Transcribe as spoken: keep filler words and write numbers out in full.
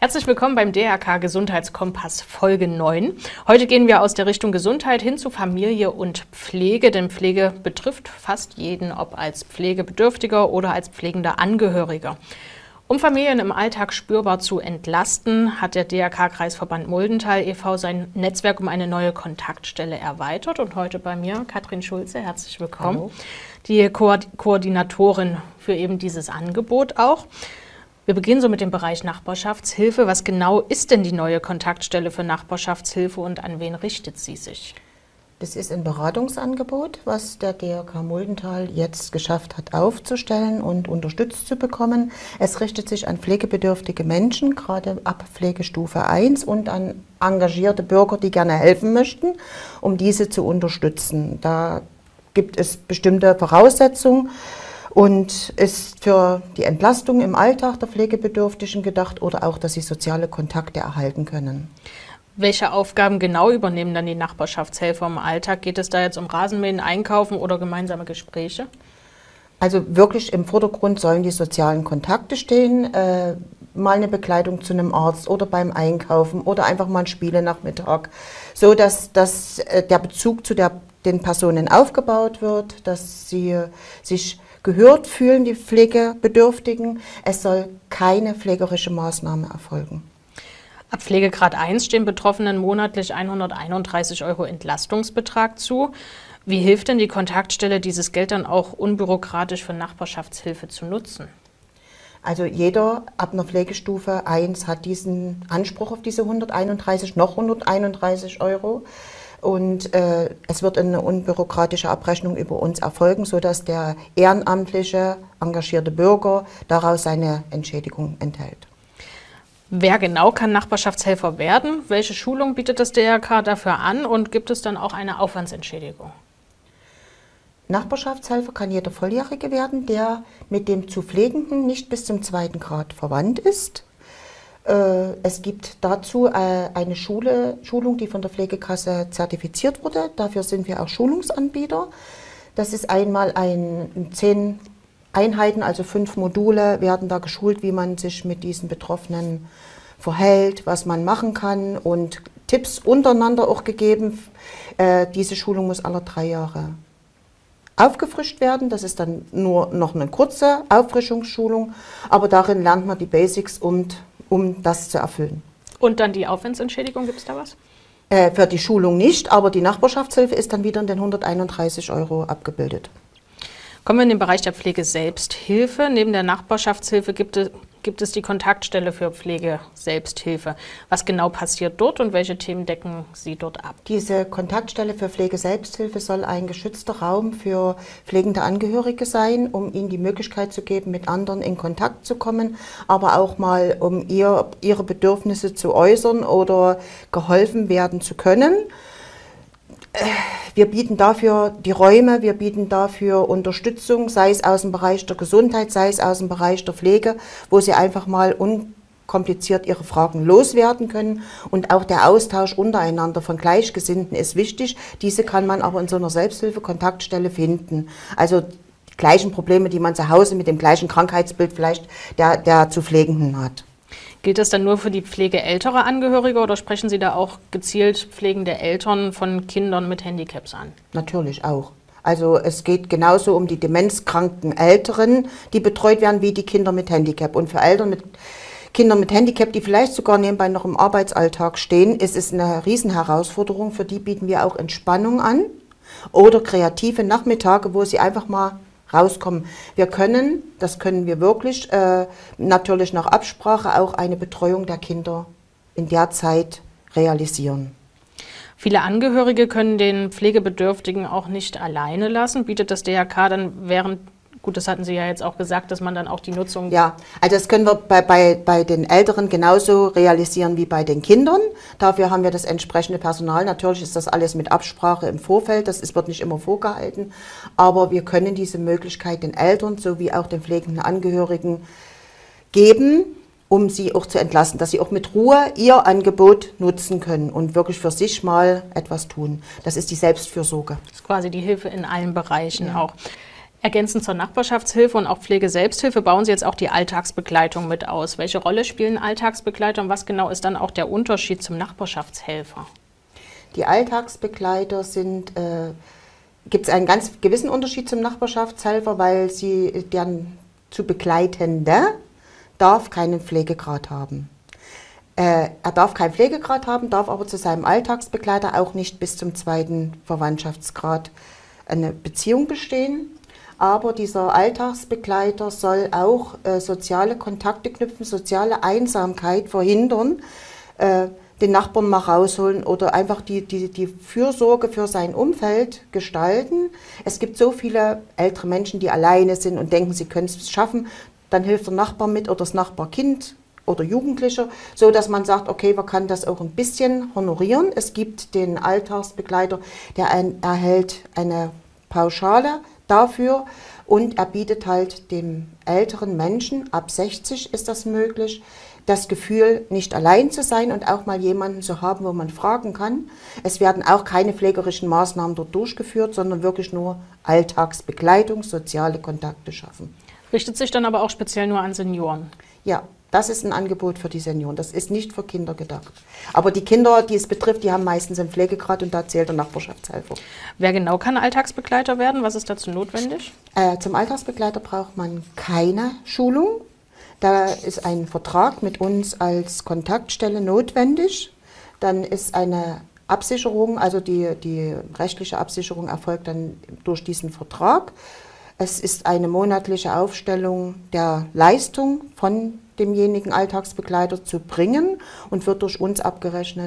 Herzlich willkommen beim D R K Gesundheitskompass Folge neun. Heute gehen wir aus der Richtung Gesundheit hin zu Familie und Pflege, denn Pflege betrifft fast jeden, ob als Pflegebedürftiger oder als pflegender Angehöriger. Um Familien im Alltag spürbar zu entlasten, hat der D R K-Kreisverband Muldental e V sein Netzwerk um eine neue Kontaktstelle erweitert. Und heute bei mir Katrin Schulze, herzlich willkommen, Hallo. Die Ko- Koordinatorin für eben dieses Angebot auch. Wir beginnen so mit dem Bereich Nachbarschaftshilfe. Was genau ist denn die neue Kontaktstelle für Nachbarschaftshilfe und an wen richtet sie sich? Das ist ein Beratungsangebot, was der D R K Muldental jetzt geschafft hat aufzustellen und unterstützt zu bekommen. Es richtet sich an pflegebedürftige Menschen, gerade ab Pflegestufe eins, und an engagierte Bürger, die gerne helfen möchten, um diese zu unterstützen. Da gibt es bestimmte Voraussetzungen und ist für die Entlastung im Alltag der Pflegebedürftigen gedacht oder auch, dass sie soziale Kontakte erhalten können. Welche Aufgaben genau übernehmen dann die Nachbarschaftshelfer im Alltag? Geht es da jetzt um Rasenmähen, Einkaufen oder gemeinsame Gespräche? Also wirklich im Vordergrund sollen die sozialen Kontakte stehen, äh, mal eine Begleitung zu einem Arzt oder beim Einkaufen oder einfach mal ein Spielenachmittag, so dass, dass äh, der Bezug zu der, den Personen aufgebaut wird, dass sie äh, sich gehört fühlen, die Pflegebedürftigen. Es soll keine pflegerische Maßnahme erfolgen. Ab Pflegegrad eins stehen Betroffenen monatlich hunderteinunddreißig Euro Entlastungsbetrag zu. Wie hilft denn die Kontaktstelle, dieses Geld dann auch unbürokratisch für Nachbarschaftshilfe zu nutzen? Also jeder ab einer Pflegestufe eins hat diesen Anspruch auf diese hunderteinunddreißig, noch hunderteinunddreißig Euro. Und äh, es wird eine unbürokratische Abrechnung über uns erfolgen, sodass der ehrenamtliche, engagierte Bürger daraus seine Entschädigung enthält. Wer genau kann Nachbarschaftshelfer werden? Welche Schulung bietet das D R K dafür an und gibt es dann auch eine Aufwandsentschädigung? Nachbarschaftshelfer kann jeder Volljährige werden, der mit dem zu Pflegenden nicht bis zum zweiten Grad verwandt ist. Es gibt dazu eine Schule, Schulung, die von der Pflegekasse zertifiziert wurde. Dafür sind wir auch Schulungsanbieter. Das ist einmal ein, zehn Einheiten, also fünf Module, werden da geschult, wie man sich mit diesen Betroffenen verhält, was man machen kann und Tipps untereinander auch gegeben. Äh, diese Schulung muss alle drei Jahre aufgefrischt werden. Das ist dann nur noch eine kurze Auffrischungsschulung, aber darin lernt man die Basics, um, um das zu erfüllen. Und dann die Aufwandsentschädigung, gibt es da was? Äh, für die Schulung nicht, aber die Nachbarschaftshilfe ist dann wieder in den hunderteinunddreißig Euro abgebildet. Kommen wir in den Bereich der Pflege-Selbsthilfe. Neben der Nachbarschaftshilfe gibt es, gibt es die Kontaktstelle für Pflege-Selbsthilfe. Was genau passiert dort und welche Themen decken Sie dort ab? Diese Kontaktstelle für Pflege-Selbsthilfe soll ein geschützter Raum für pflegende Angehörige sein, um ihnen die Möglichkeit zu geben, mit anderen in Kontakt zu kommen, aber auch mal, um ihr, ihre Bedürfnisse zu äußern oder geholfen werden zu können. Wir bieten dafür die Räume, wir bieten dafür Unterstützung, sei es aus dem Bereich der Gesundheit, sei es aus dem Bereich der Pflege, wo sie einfach mal unkompliziert ihre Fragen loswerden können. Und auch der Austausch untereinander von Gleichgesinnten ist wichtig. Diese kann man aber in so einer Selbsthilfe-Kontaktstelle finden. Also die gleichen Probleme, die man zu Hause mit dem gleichen Krankheitsbild vielleicht der, der zu Pflegenden hat. Gilt das dann nur für die Pflege älterer Angehörige oder sprechen Sie da auch gezielt pflegende Eltern von Kindern mit Handicaps an? Natürlich auch. Also es geht genauso um die demenzkranken Älteren, die betreut werden, wie die Kinder mit Handicap. Und für Eltern mit Kindern mit Handicap, die vielleicht sogar nebenbei noch im Arbeitsalltag stehen, ist es eine Riesenherausforderung. Für die bieten wir auch Entspannung an oder kreative Nachmittage, wo sie einfach mal rauskommen. Wir können, das können wir wirklich, äh, natürlich nach Absprache auch eine Betreuung der Kinder in der Zeit realisieren. Viele Angehörige können den Pflegebedürftigen auch nicht alleine lassen. Bietet das D R K dann während, gut, das hatten Sie ja jetzt auch gesagt, dass man dann auch die Nutzung... Ja, also das können wir bei, bei, bei den Älteren genauso realisieren wie bei den Kindern. Dafür haben wir das entsprechende Personal. Natürlich ist das alles mit Absprache im Vorfeld, das ist, wird nicht immer vorgehalten. Aber wir können diese Möglichkeit den Eltern sowie auch den pflegenden Angehörigen geben, um sie auch zu entlasten, dass sie auch mit Ruhe ihr Angebot nutzen können und wirklich für sich mal etwas tun. Das ist die Selbstfürsorge. Das ist quasi die Hilfe in allen Bereichen ja. auch. Ergänzend zur Nachbarschaftshilfe und auch Pflegeselbsthilfe bauen Sie jetzt auch die Alltagsbegleitung mit aus. Welche Rolle spielen Alltagsbegleiter und was genau ist dann auch der Unterschied zum Nachbarschaftshelfer? Die Alltagsbegleiter sind, äh, gibt es einen ganz gewissen Unterschied zum Nachbarschaftshelfer, weil sie deren zu Begleitende darf keinen Pflegegrad haben. Äh, er darf keinen Pflegegrad haben, darf aber zu seinem Alltagsbegleiter auch nicht bis zum zweiten Verwandtschaftsgrad eine Beziehung bestehen. Aber dieser Alltagsbegleiter soll auch äh, soziale Kontakte knüpfen, soziale Einsamkeit verhindern, äh, den Nachbarn mal rausholen oder einfach die, die, die Fürsorge für sein Umfeld gestalten. Es gibt so viele ältere Menschen, die alleine sind und denken, sie können es schaffen. Dann hilft der Nachbar mit oder das Nachbarkind oder Jugendliche, so dass man sagt, okay, man kann das auch ein bisschen honorieren. Es gibt den Alltagsbegleiter, der ein, erhält eine Pauschale dafür und er bietet halt dem älteren Menschen, ab sechzig ist das möglich, das Gefühl, nicht allein zu sein und auch mal jemanden zu haben, wo man fragen kann. Es werden auch keine pflegerischen Maßnahmen dort durchgeführt, sondern wirklich nur Alltagsbegleitung, soziale Kontakte schaffen. Richtet sich dann aber auch speziell nur an Senioren? Ja, das ist ein Angebot für die Senioren. Das ist nicht für Kinder gedacht. Aber die Kinder, die es betrifft, die haben meistens einen Pflegegrad und da zählt der Nachbarschaftshelfer. Wer genau kann Alltagsbegleiter werden? Was ist dazu notwendig? Äh, zum Alltagsbegleiter braucht man keine Schulung. Da ist ein Vertrag mit uns als Kontaktstelle notwendig. Dann ist eine Absicherung, also die, die rechtliche Absicherung erfolgt dann durch diesen Vertrag. Es ist eine monatliche Aufstellung der Leistung von demjenigen Alltagsbegleiter zu bringen und wird durch uns abgerechnet.